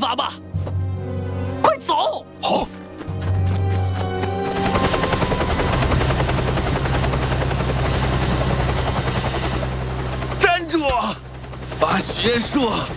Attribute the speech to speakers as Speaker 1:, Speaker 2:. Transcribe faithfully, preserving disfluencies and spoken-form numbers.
Speaker 1: 法吧。快走！
Speaker 2: 好。站住！把许愿树